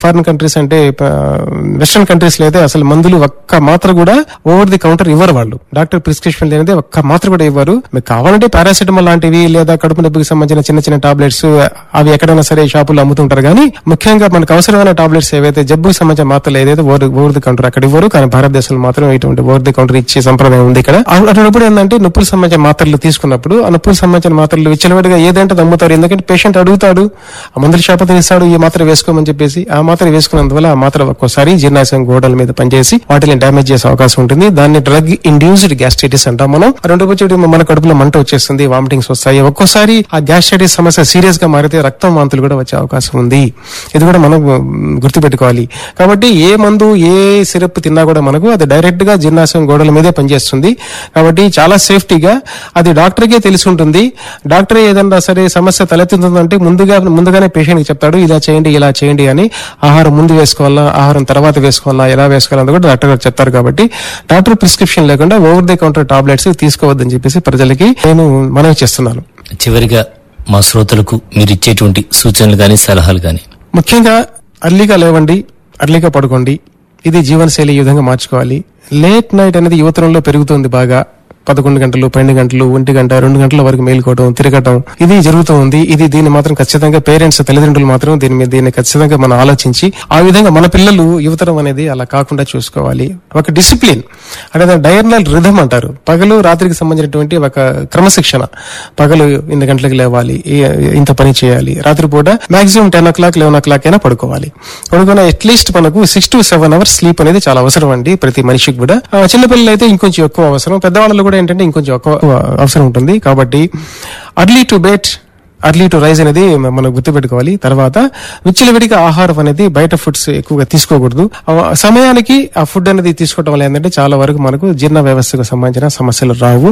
Foreign countries అంటే western countries లో అయితే అసలు మందులు ఒక్క మాత్ర కూడా ఓవర్ ది కౌంటర్ ఇవ్వరు. వాళ్ళు డాక్టర్ ప్రిస్క్రిప్షన్ లేనిదే ఒక్క మాత్ర కూడా ఇవ్వరు. మీకు కావాలంటే పారాసిటమాల్ లాంటివి లేదా కడుపు నొప్పికి సంబంధించిన చిన్న చిన్న టాబ్లెట్స్ అవి ఎక్కడైనా సరే షాపుల్లో అమ్ముతుంటారు. కానీ ముఖ్యంగా మనకు అవసరమైన టాబ్లెట్స్ ఏవైతే జబ్బుకి సంబంధించిన మాత్రలు ఏదైతే ఓవర్ ది కౌంటర్ అక్కడ ఇవ్వరు. కానీ భారతదేశంలో మాత్రం ఇటువంటి ఓవర్ ది కౌంటర్ ఇచ్చే సంప్రదాయం ఉంది ఇక్కడ. అటువంటిప్పుడు ఏంటంటే నొప్పులకు సంబంధించిన మాత్రలు తీసుకున్నప్పుడు ఆ నొప్పులకు సంబంధించిన మాత్రలు విచ్చలవిడిగా ఏదంటే అమ్ముతారు. ఎందుకంటే పేషెంట్ అడుగుతాడు, ఆ మందుల షాప్ అతను ఇస్తాడు ఈ మాత్ర వేసుకోమని చెప్పేసి. ఆ మాత్ర వేసుకున్నందువల్ల ఆ మాత్ర ఒక్కోసారి జీర్ణాశయం గోడల మీద పనిచేసి వాటిని డ్యామేజ్ చేసే అవకాశం ఉంటుంది. దాన్ని డ్రగ్ ఇండ్యూస్డ్ గ్యాస్ట్రైటిస్ అంటాం మనం. రెండోది మన కడుపులో మంట వచ్చేస్తుంది, వామిటింగ్స్ వస్తాయి. ఒక్కోసారి ఆ గ్యాస్ట్రైటిస్ సమస్య సీరియస్ గా మారితే రక్తం వాంతులు కూడా వచ్చే అవకాశం ఉంది. ఇది కూడా మనం గుర్తుపెట్టుకోవాలి. కాబట్టి ఏ మందు ఏ సిరప్ తిన్నా కూడా మనకు అది డైరెక్ట్ గా జీర్ణాశయం గోడల మీదే పనిచేస్తుంది. కాబట్టి చాలా సేఫ్టీగా అది డాక్టర్కే తెలిసి ఉంటుంది. డాక్టర్ ఏదన్నా సరే సమస్య తలెత్తుతుందంటే ముందుగానే పేషెంట్ కి చెప్తాడు, ఇలా చేయండి ఇలా చేయండి అని. ఆహారం ముందు వేసుకోవాలా, ఆహారం తర్వాత వేసుకోవాలా, ఎలా వేసుకోవాలని కూడా డాక్టర్ గారు చెప్తారు. కాబట్టి డాక్టర్ ప్రిస్క్రిప్షన్ లేకుండా ఓవర్ ది కౌంటర్ టాబ్లెట్స్ తీసుకోవద్దని చెప్పేసి ప్రజలకి నేను మనవి చేస్తున్నాను. చివరిగా మా శ్రోతలకు మీరు ఇచ్చేటువంటి సూచనలు గాని సలహాలు గాని. ముఖ్యంగా అర్లీగా లేవండి, అర్లీగా పడుకోండి. ఇది జీవనశైలి ఈ విధంగా మార్చుకోవాలి. లేట్ నైట్ అనేది యువతరంలో పెరుగుతుంది బాగా. 11 గంటలు 12 గంటలు 1 గంట 2 గంటల వరకు మేలుకోవడం, తిరగటం ఇది జరుగుతూ ఉంది. దీన్ని మాత్రం ఖచ్చితంగా పేరెంట్స్ తల్లిదండ్రులు మాత్రం దీన్ని ఖచ్చితంగా మనం ఆలోచించి ఆ విధంగా మన పిల్లలు యువతరం అనేది అలా కాకుండా చూసుకోవాలి. ఒక డిసిప్లిన్ అంటే డయర్నల్ రిథమ్ అంటారు. పగలు రాత్రికి సంబంధించినటువంటి ఒక క్రమశిక్షణ. పగలు 8 గంటలకు లేవాలి, ఇంత పని చేయాలి. రాత్రిపూట మాక్సిమం 10 o'clock 11 o'clock అయినా పడుకోవాలి. పడుకున్న అట్లీస్ట్ మనకు 6 to 7 hours స్లీప్ అనేది చాలా అవసరం అండి ప్రతి మనిషికి కూడా. చిన్నపిల్లలు అయితే ఇంకొంచెం ఎక్కువ అవసరం, పెద్దవాళ్ళు కూడా ఏంటంటే ఇంకొంచెం ఎక్కువ అవసరం ఉంటుంది. కాబట్టి early to bed early to rise అనేది మనం గుర్తుపెట్టుకోవాలి. తర్వాత విచ్చలవిడిగా ఆహారం అనేది బయట ఫుడ్స్ ఎక్కువగా తీసుకోకూడదు. సమయానికి ఆ ఫుడ్ అనేది తీసుకోవడం వల్ల ఏంటంటే చాలా వరకు మనకు జీర్ణ వ్యవస్థకు సంబంధించిన సమస్యలు రావు.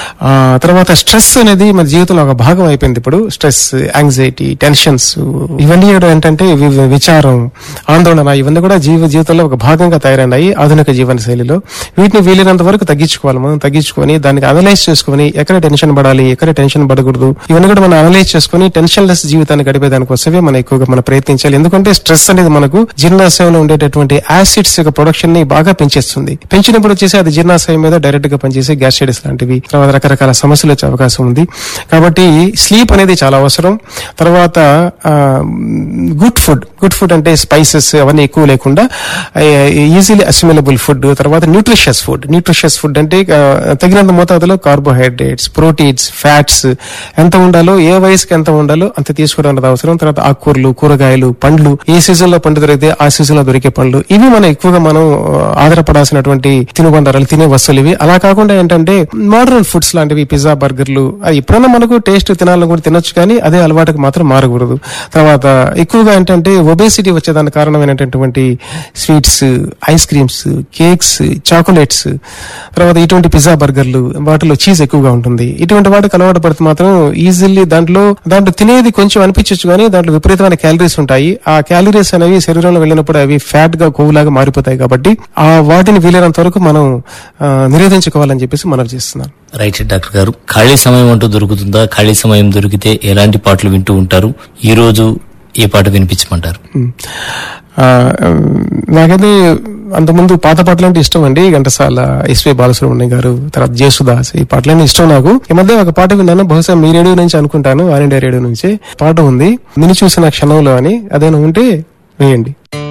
తర్వాత స్ట్రెస్ అనేది మన జీవితంలో ఒక భాగం అయిపోయింది. ఇప్పుడు స్ట్రెస్, యాంగ్జైటీ, టెన్షన్స్ ఇవన్నీ కూడా ఏంటంటే విచారం, ఆందోళన ఇవన్నీ కూడా జీవితంలో ఒక భాగంగా తయారైనాయి ఆధునిక జీవన శైలిలో. వీటిని వీలైనంత వరకు తగ్గించుకోవాలి. మనం తగ్గించుకొని దానికి అనలైజ్ చేసుకుని ఎక్కడ టెన్షన్ పడాలి, ఎక్కడ టెన్షన్ పడకూడదు ఇవన్నీ కూడా మనం అనలైజ్ చేసుకుని టెన్షన్ లెస్ జీవితాన్ని గడిపేదానికోసమే మనం ఎక్కువగా మనం ప్రయత్నించాలి. ఎందుకంటే స్ట్రెస్ అనేది మనకు జీర్ణాశయంలో ఉండేటటువంటి యాసిడ్స్ యొక్క ప్రొడక్షన్ ని బాగా పెంచేస్తుంది. పెంచినప్పుడు వచ్చేసి అది జీర్ణాశయం మీద డైరెక్ట్ గా పనిచేసి గ్యాస్ట్రైటిస్ లాంటివి తర్వాత రకరకాల సమస్యలు వచ్చే అవకాశం ఉంది. కాబట్టి స్లీప్ అనేది చాలా అవసరం. తర్వాత గుడ్ ఫుడ్ అంటే స్పైసెస్ అవన్నీ ఎక్కువ లేకుండా ఈజీలీ అసిమిలబుల్ ఫుడ్. తర్వాత న్యూట్రిషియస్ ఫుడ్ అంటే తగినంత మోతాదులో కార్బోహైడ్రేట్స్, ప్రోటీన్స్, ఫ్యాట్స్ ఎంత ఉండాలో, ఏ వయసుకి ఎంత ఉండాలో అంత తీసుకోవడం అనేది అవసరం. తర్వాత ఆకుకూరలు, కూరగాయలు, పండ్లు ఏ సీజన్ లో పండు దొరికితే ఆ సీజన్ లో దొరికే పండ్లు ఇవి మనం ఎక్కువగా మనం ఆధారపడాల్సినటువంటి తినుబండారాలు, తినే వస్తువులు ఇవి. అలా కాకుండా ఏంటంటే మోడరన్ ఫుడ్స్ లాంటివి, పిజ్జా, బర్గర్లు అది ఎప్పుడైనా మనకు టేస్ట్ తినాలని కూడా తినొచ్చు, కానీ అదే అలవాటుకు మాత్రం మారకూడదు. తర్వాత ఎక్కువగా ఏంటంటే ఒబేసిటీ వచ్చేదానికి కారణమైనటువంటి sweets, ice creams, cakes, chocolates, తర్వాత ఇటువంటి పిజ్జా, బర్గర్లు వాటిలో చీజ్ ఎక్కువగా ఉంటుంది. ఇటువంటి వాటికి అలవాటు పడితే మాత్రం ఈజీలీ దాంట్లో తినేది కొంచెం అనిపించచ్చు, కానీ దాంట్లో విపరీతమైన క్యాలరీస్ ఉంటాయి. ఆ క్యాలరీస్ అనేవి శరీరంలో వెళ్ళినప్పుడు అవి ఫ్యాట్ గా, కొవ్వులాగా మారిపోతాయి. కాబట్టి ఆ వాటిని వీలైనంత వరకు మనం నిరోధించుకోవాలని చెప్పేసి మనం చేస్తున్నాం. రైట్ డాక్టర్ గారు, ఖాళీ సమయం అంటూ దొరుకుతుందా? ఖాళీ సమయం దొరికితే ఎలాంటి పాటలు వింటూ ఉంటారు? ఈ రోజు ఏ పాట వినిపించమంటారు? నాకైతే అంతకుముందు పాత పాటలు అంటే ఇష్టం అండి. ఘంటసాల, ఎస్వి బాలసుబ్రహ్మణ్యం గారు, తర్వాత జేసుదాస్ ఈ పాటలన్నీ ఇష్టం నాకు. ఈ మధ్య ఒక పాట విన్నాను, బహుశా మీ రేడియో నుంచి అనుకుంటాను, ఆల్ ఇండియా రేడియో నుంచి పాట ఉంది, నిన్ను చూసిన క్షణంలో అని. అదేనా ఉంటే వేయండి.